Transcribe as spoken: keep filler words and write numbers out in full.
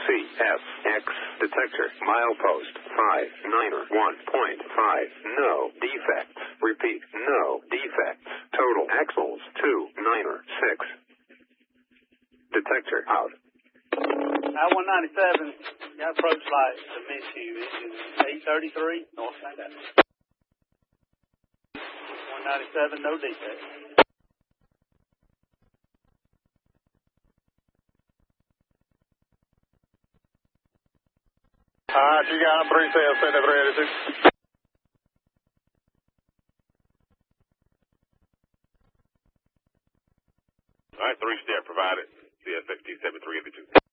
C S X detector milepost five niner one point five. No defects. Repeat, no defects. Total axles two niner six. Detector out. I one ninety-seven, got approach light to miss you. Engine eight thirty-three, North Santa. one ninety-seven, no defects. All right, you got him, three seven seven three eighty-six. All right, three step provided. C S X T seven three eighty-two.